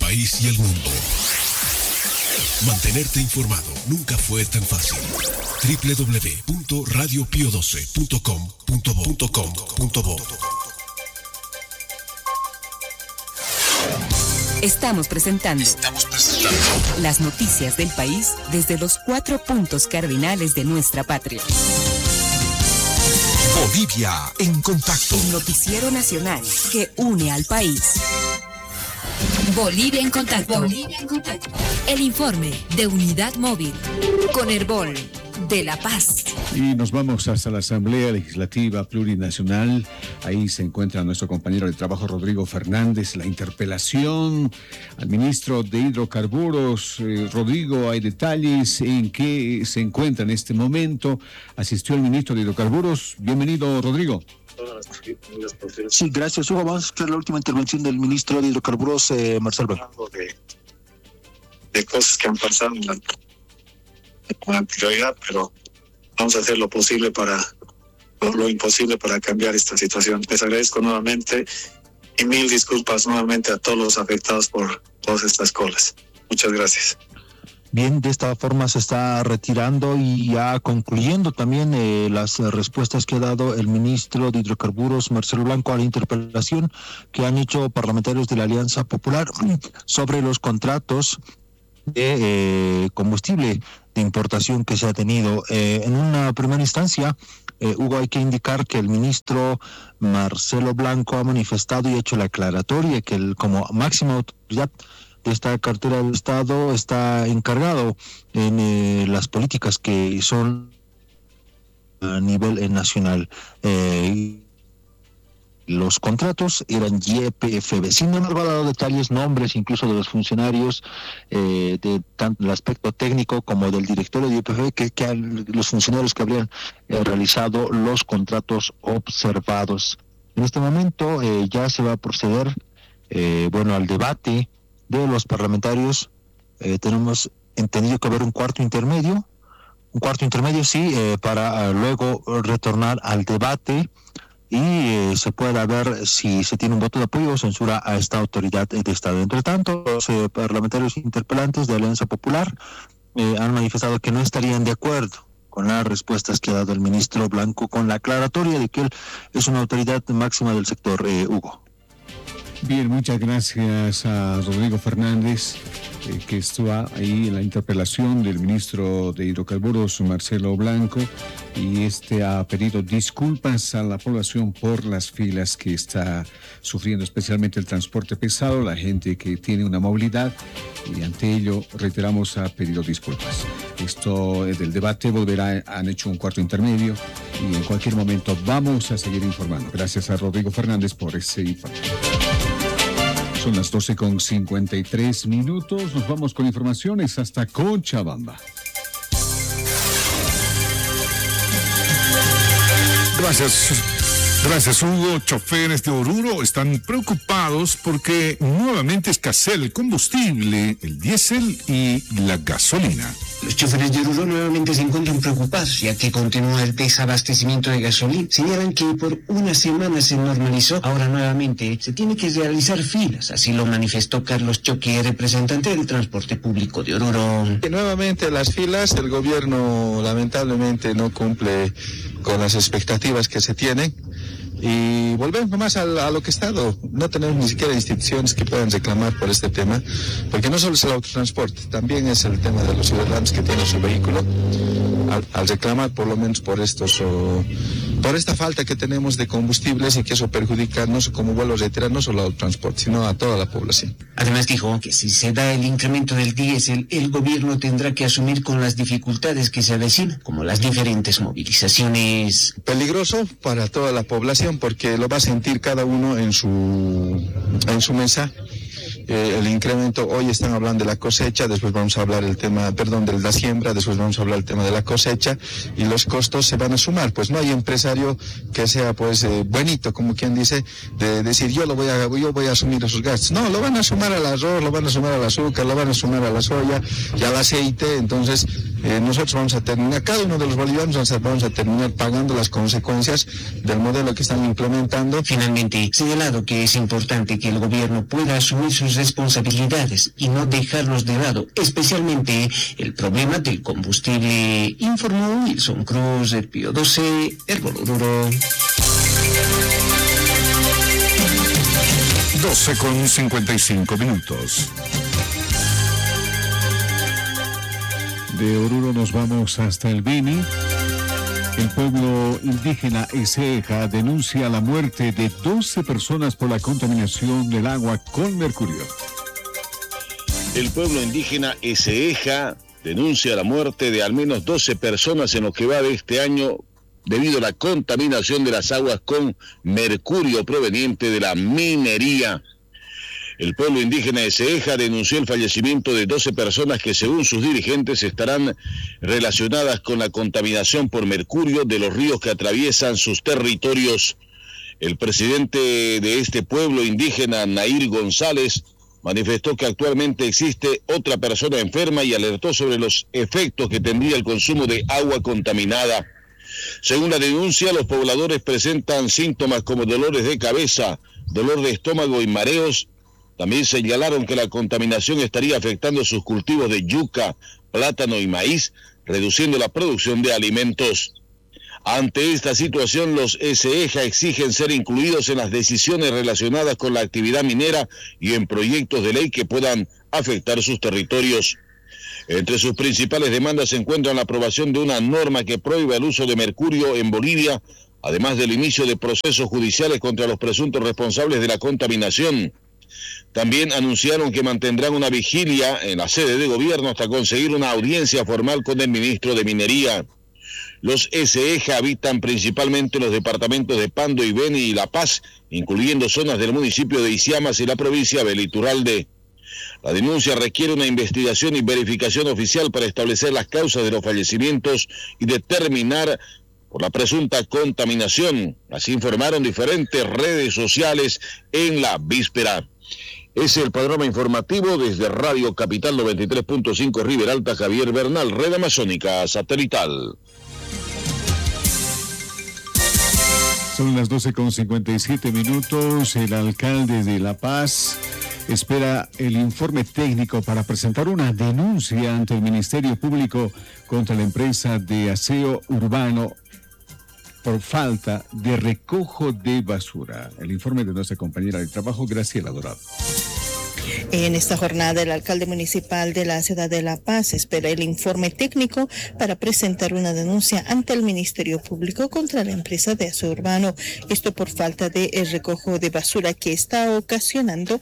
país y el mundo. Mantenerte informado nunca fue tan fácil. www.radiopio12.com.bo. Estamos presentando las noticias del país desde los 4 puntos cardinales de nuestra patria. Bolivia en contacto. El noticiero nacional que une al país. Bolivia en contacto. Bolivia en contacto. El informe de Unidad Móvil con Herbol de La Paz. Y nos vamos hasta la Asamblea Legislativa Plurinacional. Ahí se encuentra nuestro compañero de trabajo Rodrigo Fernández. La interpelación al ministro de Hidrocarburos. Rodrigo, hay detalles en qué se encuentra en este momento. Asistió el ministro de Hidrocarburos. Bienvenido, Rodrigo. Sí, gracias, Hugo. Vamos a escuchar la última intervención del ministro de Hidrocarburos, Marcelo Blanco. De cosas que han pasado con anterioridad, pero vamos a hacer lo posible lo imposible para cambiar esta situación. Les agradezco nuevamente y mil disculpas nuevamente a todos los afectados por todas estas colas. Muchas gracias. Bien, de esta forma se está retirando y ya concluyendo también las respuestas que ha dado el ministro de Hidrocarburos, Marcelo Blanco, a la interpelación que han hecho parlamentarios de la Alianza Popular sobre los contratos de combustible de importación que se ha tenido. En una primera instancia, Hugo, hay que indicar que el ministro Marcelo Blanco ha manifestado y ha hecho la aclaratoria que él, como máxima autoridad de esta cartera del Estado, está encargado en las políticas que son a nivel nacional. Los contratos eran YPFB. Sin embargo, ha dado detalles, nombres incluso de los funcionarios, de tanto el aspecto técnico como del directorio de YPFB, que los funcionarios que habrían realizado los contratos observados. En este momento ya se va a proceder al debate de los parlamentarios. Tenemos entendido que va a haber un cuarto intermedio, para luego retornar al debate y se pueda ver si se tiene un voto de apoyo o censura a esta autoridad de Estado. Entre tanto, los parlamentarios interpelantes de Alianza Popular han manifestado que no estarían de acuerdo con las respuestas que ha dado el ministro Blanco, con la aclaratoria de que él es una autoridad máxima del sector. Hugo. Bien, muchas gracias a Rodrigo Fernández, que estuvo ahí en la interpelación del ministro de Hidrocarburos, Marcelo Blanco, y ha pedido disculpas a la población por las filas que está sufriendo, especialmente el transporte pesado, la gente que tiene una movilidad, y ante ello, reiteramos, ha pedido disculpas. Esto del debate han hecho un cuarto intermedio, y en cualquier momento vamos a seguir informando. Gracias a Rodrigo Fernández por ese informe. Son las 12:53. Nos vamos con informaciones hasta Cochabamba. Gracias, Hugo. Choferes de Oruro están preocupados porque nuevamente escasea el combustible, el diésel y la gasolina. Los choferes de Oruro nuevamente se encuentran preocupados, ya que continúa el desabastecimiento de gasolina. Señalan que por una semana se normalizó, ahora nuevamente se tiene que realizar filas. Así lo manifestó Carlos Choque, representante del transporte público de Oruro. Que nuevamente las filas, el gobierno lamentablemente no cumple con las expectativas que se tienen. Y volvemos nomás a lo que ha estado. No tenemos ni siquiera instituciones que puedan reclamar por este tema, porque no solo es el autotransporte, también es el tema de los ciudadanos que tienen su vehículo, al reclamar por lo menos por esta falta que tenemos de combustibles, y que eso perjudica, no sé cómo vuelvo a reiterar, no solo al autotransporte, sino a toda la población. Además dijo que si se da el incremento del diésel, el gobierno tendrá que asumir con las dificultades que se avecinan, como las diferentes movilizaciones. Peligroso para toda la población, porque lo va a sentir cada uno en su mesa. El incremento, hoy están hablando de la cosecha, después vamos a hablar de la siembra, después vamos a hablar del tema de la cosecha, y los costos se van a sumar. Pues no hay empresario que sea buenito, como quien dice, de decir yo voy a asumir esos gastos. No, lo van a sumar al arroz, lo van a sumar al azúcar, lo van a sumar a la soya y al aceite. Entonces nosotros vamos a terminar, cada uno de los bolivianos vamos a terminar pagando las consecuencias del modelo que están implementando. Finalmente, señalado que es importante que el gobierno pueda asumir sus responsabilidades y no dejarlos de lado, especialmente el problema del combustible, informó Wilson Cruz, de Pío 12, Herbol Oruro. 12:55. De Oruro nos vamos hasta el Beni. El pueblo indígena Eseja denuncia la muerte de 12 personas por la contaminación del agua con mercurio. El pueblo indígena Eseja denuncia la muerte de al menos 12 personas en lo que va de este año debido a la contaminación de las aguas con mercurio proveniente de la minería. El pueblo indígena de Eseja denunció el fallecimiento de 12 personas que, según sus dirigentes, estarán relacionadas con la contaminación por mercurio de los ríos que atraviesan sus territorios. El presidente de este pueblo indígena, Nair González, manifestó que actualmente existe otra persona enferma y alertó sobre los efectos que tendría el consumo de agua contaminada. Según la denuncia, los pobladores presentan síntomas como dolores de cabeza, dolor de estómago y mareos. También señalaron que la contaminación estaría afectando sus cultivos de yuca, plátano y maíz, reduciendo la producción de alimentos. Ante esta situación, los Eseja exigen ser incluidos en las decisiones relacionadas con la actividad minera y en proyectos de ley que puedan afectar sus territorios. Entre sus principales demandas se encuentran la aprobación de una norma que prohíba el uso de mercurio en Bolivia, además del inicio de procesos judiciales contra los presuntos responsables de la contaminación. También anunciaron que mantendrán una vigilia en la sede de gobierno hasta conseguir una audiencia formal con el ministro de Minería. Los Eseja habitan principalmente en los departamentos de Pando y Beni y La Paz, incluyendo zonas del municipio de Isiamas y la provincia de Lituralde. La denuncia requiere una investigación y verificación oficial para establecer las causas de los fallecimientos y determinar por la presunta contaminación. Así informaron diferentes redes sociales en la víspera. Es el panorama informativo desde Radio Capital 93.5 Riberalta, Javier Bernal, Red Amazónica Satelital. Son las 12:57. El alcalde de La Paz espera el informe técnico para presentar una denuncia ante el Ministerio Público contra la empresa de aseo urbano por falta de recojo de basura. El informe de nuestra compañera de trabajo, Graciela Dorado. En esta jornada, el alcalde municipal de la ciudad de La Paz espera el informe técnico para presentar una denuncia ante el Ministerio Público contra la empresa de aseo urbano. Esto por falta de recojo de basura que está ocasionando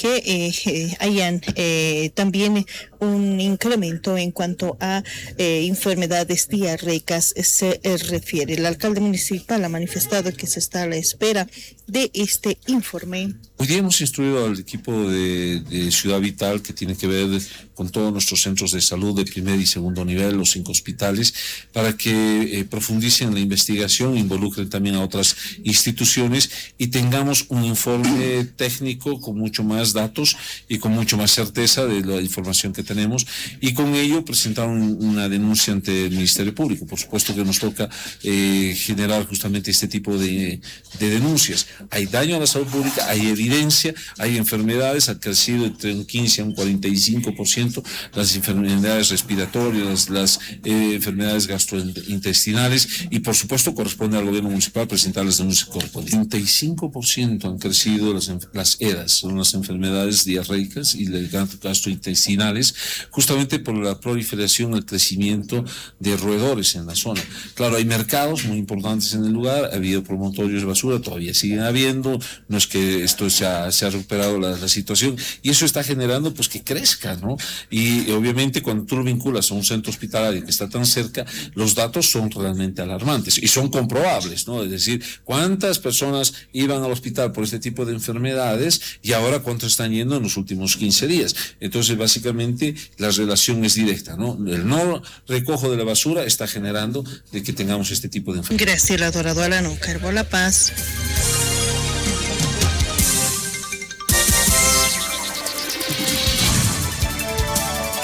que hayan también un incremento en cuanto a enfermedades diarreicas se refiere. El alcalde municipal ha manifestado que se está a la espera de este informe. Hoy día hemos instruido al equipo de Ciudad Vital, que tiene que ver con todos nuestros centros de salud de primer y segundo nivel, los 5 hospitales, para que profundicen en la investigación, involucren también a otras instituciones y tengamos un informe técnico con mucho más datos y con mucho más certeza de la información que tenemos, y con ello presentar una denuncia ante el Ministerio Público. Por supuesto que nos toca generar justamente este tipo de denuncias. Hay daño a la salud pública, hay evidencia, hay enfermedades, ha crecido entre un 15 a un 45% las enfermedades respiratorias, las enfermedades gastrointestinales, y por supuesto corresponde al gobierno municipal presentar las denuncias correspondientes. 35% han crecido las EDAs, son las enfermedades diarreicas y gastrointestinales, justamente por la proliferación, el crecimiento de roedores en la zona. Claro, hay mercados muy importantes en el lugar, ha habido promontorios de basura, todavía siguen habiendo, no es que esto se ha recuperado la situación, y eso está generando pues que crezca, ¿no? Y obviamente cuando tú lo vinculas a un centro hospitalario que está tan cerca, los datos son realmente alarmantes y son comprobables, ¿no? Es decir, cuántas personas iban al hospital por este tipo de enfermedades y ahora cuántos están yendo en los últimos 15 días. Entonces, básicamente, la relación es directa, ¿no? El no recojo de la basura está generando de que tengamos este tipo de enfermedades. Graciela Dorado, Alano, Carbo La Paz.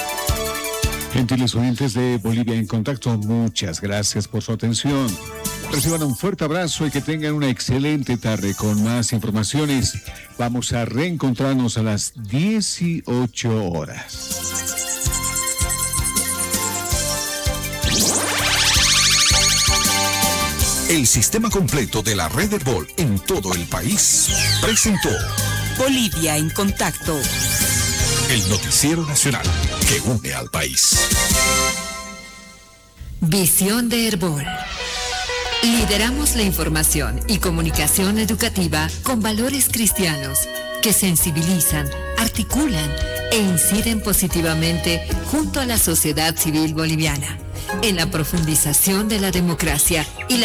Gentiles oyentes de Bolivia en Contacto, muchas gracias por su atención. Reciban un fuerte abrazo y que tengan una excelente tarde. Con más informaciones, vamos a reencontrarnos a las 18 horas. El sistema completo de la red Herbol en todo el país presentó Bolivia en Contacto, el noticiero nacional que une al país. Visión de Herbol. Lideramos la información y comunicación educativa con valores cristianos que sensibilizan, articulan e inciden positivamente junto a la sociedad civil boliviana en la profundización de la democracia y la